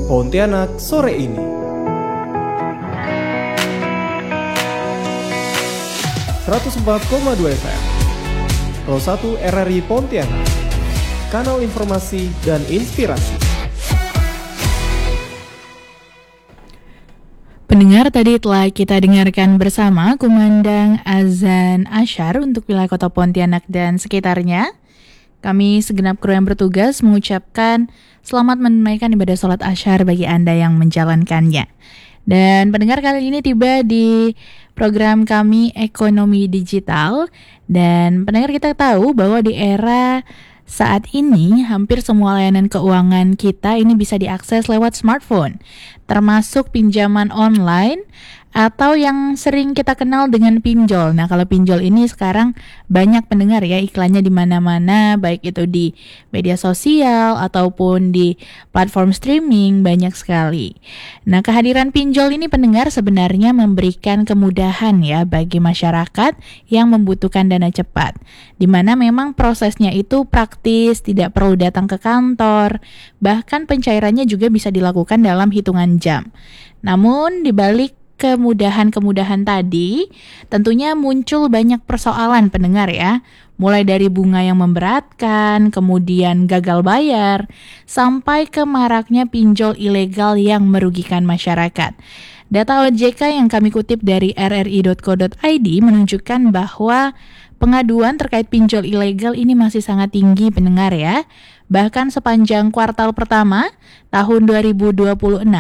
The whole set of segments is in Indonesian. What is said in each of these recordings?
Pontianak sore ini. ...104,2 FM Pro 1 RRI Pontianak, kanal informasi dan inspirasi. Pendengar, tadi telah kita dengarkan bersama kumandang azan asyar untuk wilayah kota Pontianak dan sekitarnya. Kami segenap kru yang bertugas mengucapkan selamat menunaikan ibadah sholat asyar bagi Anda yang menjalankannya. Dan pendengar, kali ini tiba di program kami Ekonomi Digital. Dan pendengar, kita tahu bahwa di era saat ini hampir semua layanan keuangan kita ini bisa diakses lewat smartphone, termasuk pinjaman online atau yang sering kita kenal dengan pinjol. Nah, kalau pinjol ini sekarang banyak pendengar ya iklannya di mana-mana, baik itu di media sosial ataupun di platform streaming, banyak sekali. Nah, kehadiran pinjol ini pendengar sebenarnya memberikan kemudahan ya bagi masyarakat yang membutuhkan dana cepat, di mana memang prosesnya itu praktis, tidak perlu datang ke kantor, bahkan pencairannya juga bisa dilakukan dalam hitungan jam. Namun di balik kemudahan-kemudahan tadi, tentunya muncul banyak persoalan pendengar ya. Mulai dari bunga yang memberatkan, kemudian gagal bayar, sampai ke maraknya pinjol ilegal yang merugikan masyarakat. Data OJK yang kami kutip dari rri.co.id menunjukkan bahwa pengaduan terkait pinjol ilegal ini masih sangat tinggi pendengar ya. Bahkan sepanjang kuartal pertama tahun 2026,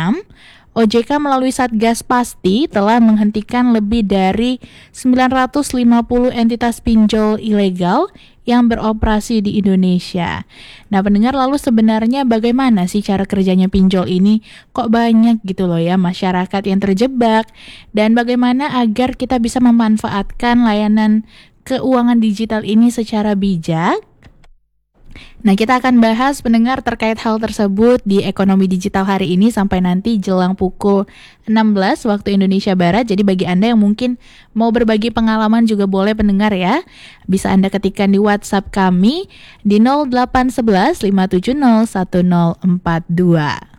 OJK melalui Satgas Pasti telah menghentikan lebih dari 950 entitas pinjol ilegal yang beroperasi di Indonesia. Nah, pendengar, lalu sebenarnya bagaimana sih cara kerjanya pinjol ini? Kok banyak gitu loh ya masyarakat yang terjebak, dan bagaimana agar kita bisa memanfaatkan layanan keuangan digital ini secara bijak? Nah, kita akan bahas pendengar terkait hal tersebut di Ekonomi Digital hari ini sampai nanti jelang pukul 16 waktu Indonesia Barat. Jadi bagi Anda yang mungkin mau berbagi pengalaman juga boleh pendengar ya. Bisa Anda ketikkan di WhatsApp kami di 0811 570 1042.